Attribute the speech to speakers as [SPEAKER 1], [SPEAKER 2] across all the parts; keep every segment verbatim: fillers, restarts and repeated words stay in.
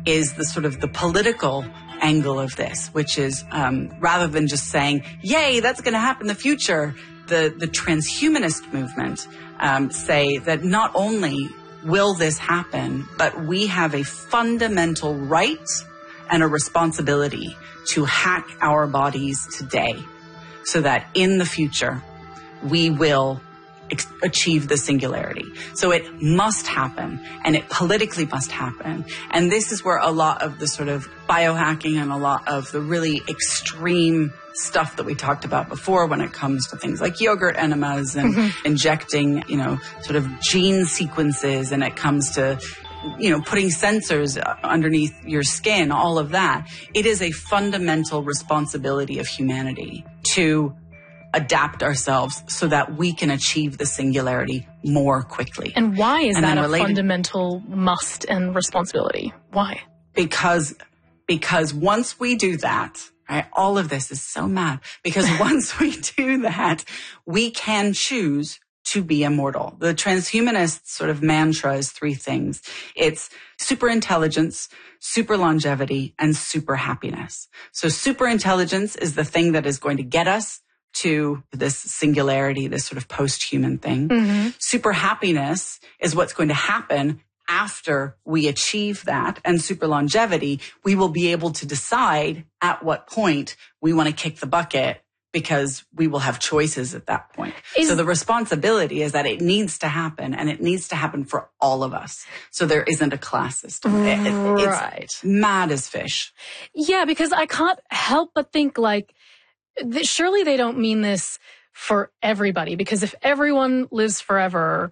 [SPEAKER 1] is the sort of the political angle of this, which is um, rather than just saying, yay, that's going to happen in the future, the, the transhumanist movement um, say that not only will this happen, but we have a fundamental right and a responsibility to hack our bodies today so that in the future we will ex- achieve the singularity. So it must happen, and it politically must happen. And this is where a lot of the sort of biohacking and a lot of the really extreme stuff that we talked about before when it comes to things like yogurt enemas and mm-hmm. injecting, you know, sort of gene sequences, and it comes to, you know, putting sensors underneath your skin, all of that. It is a fundamental responsibility of humanity to adapt ourselves so that we can achieve the singularity more quickly.
[SPEAKER 2] And why is
[SPEAKER 1] and
[SPEAKER 2] that a
[SPEAKER 1] related,
[SPEAKER 2] fundamental must and responsibility? Why?
[SPEAKER 1] Because, because once we do that, right, all of this is so mad, because once we do that, we can choose to be immortal. The transhumanist sort of mantra is three things. It's super intelligence, super longevity, and super happiness. So super intelligence is the thing that is going to get us to this singularity, this sort of post-human thing. Mm-hmm. Super happiness is what's going to happen after we achieve that. And super longevity, we will be able to decide at what point we want to kick the bucket, because we will have choices at that point. Is, so the responsibility is that it needs to happen, and it needs to happen for all of us. So there isn't a class system. It, it,
[SPEAKER 2] right.
[SPEAKER 1] It's mad as fish.
[SPEAKER 2] Yeah, because I can't help but think, like, th- surely they don't mean this for everybody, because if everyone lives forever,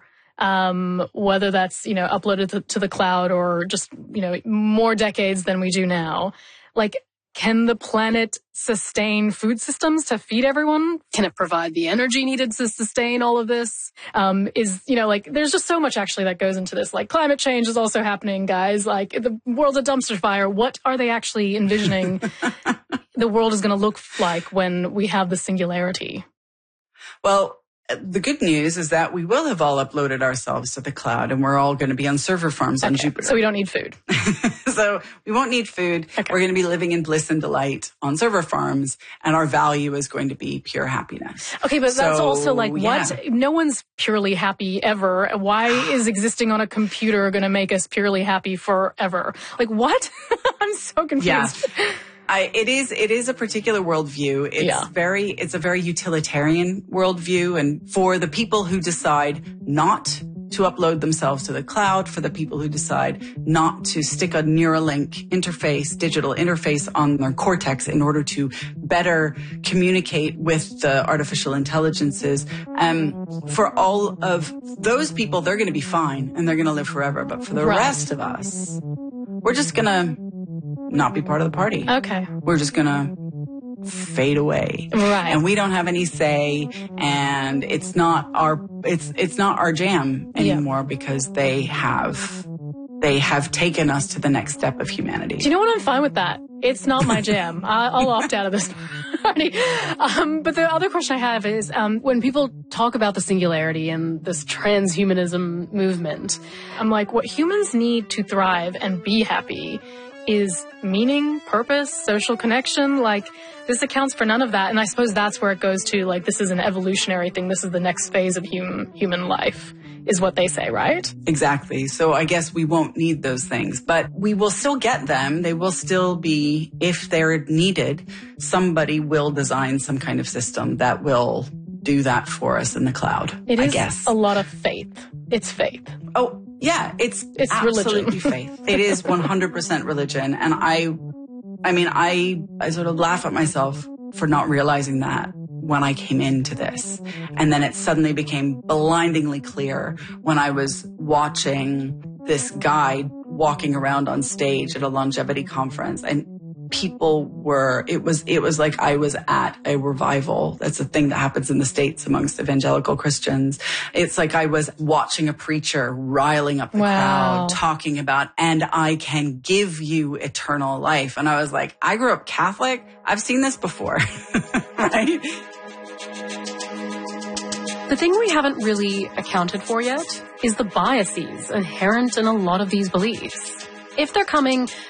[SPEAKER 2] um, whether that's, you know, uploaded to, to the cloud or just, you know, more decades than we do now, like, can the planet sustain food systems to feed everyone? Can it provide the energy needed to sustain all of this? Um, is, you know, like, there's just so much actually that goes into this. Like, climate change is also happening, guys. Like, the world's a dumpster fire. What are they actually envisioning the world is going to look like when we have the singularity?
[SPEAKER 1] Well, the good news is that we will have all uploaded ourselves to the cloud, and we're all going to be on server farms
[SPEAKER 2] okay,
[SPEAKER 1] on Jupiter.
[SPEAKER 2] So we don't need food.
[SPEAKER 1] So we won't need food. Okay. We're going to be living in bliss and delight on server farms, and our value is going to be pure happiness.
[SPEAKER 2] Okay, but
[SPEAKER 1] so,
[SPEAKER 2] that's also like,
[SPEAKER 1] yeah.
[SPEAKER 2] what? No one's purely happy ever. Why is existing on a computer going to make us purely happy forever? Like, what? I'm so confused.
[SPEAKER 1] Yeah. I, it is, it is a particular worldview. It's
[SPEAKER 2] yeah.
[SPEAKER 1] very, it's a very utilitarian worldview. And for the people who decide not to upload themselves to the cloud, for the people who decide not to stick a Neuralink interface, digital interface on their cortex in order to better communicate with the artificial intelligences, um, for all of those people, they're going to be fine and they're going to live forever. But for the
[SPEAKER 2] right.
[SPEAKER 1] rest of us, we're just going to not be part of the party.
[SPEAKER 2] Okay.
[SPEAKER 1] We're just gonna fade away.
[SPEAKER 2] Right.
[SPEAKER 1] And we don't have any say, and it's not our it's it's not our jam anymore yeah. because they have they have taken us to the next step of humanity.
[SPEAKER 2] Do you know what? I'm fine with that. It's not my jam. I'll opt out of this party. Um, but the other question I have is, um, when people talk about the singularity and this transhumanism movement, I'm like, what humans need to thrive and be happy is meaning, purpose, social connection. Like, this accounts for none of that. And I suppose that's where it goes to, like, this is an evolutionary thing. This is the next phase of human human life, is what they say, right?
[SPEAKER 1] Exactly. So I guess we won't need those things, but we will still get them. They will still be, if they're needed, somebody will design some kind of system that will do that for us in the cloud.
[SPEAKER 2] It is
[SPEAKER 1] I guess.
[SPEAKER 2] a lot of faith. It's faith.
[SPEAKER 1] Oh, yeah, it's,
[SPEAKER 2] it's
[SPEAKER 1] absolutely
[SPEAKER 2] religion.
[SPEAKER 1] faith. It is one hundred percent religion. And I, I mean, I, I sort of laugh at myself for not realizing that when I came into this. And then it suddenly became blindingly clear when I was watching this guy walking around on stage at a longevity conference, and people were, it was, it was like I was at a revival. That's a thing that happens in the States amongst evangelical Christians. It's like I was watching a preacher riling up the
[SPEAKER 2] wow.
[SPEAKER 1] crowd, talking about, and I can give you eternal life. And I was like, I grew up Catholic. I've seen this before. Right?
[SPEAKER 2] The thing we haven't really accounted for yet is the biases inherent in a lot of these beliefs. If they're coming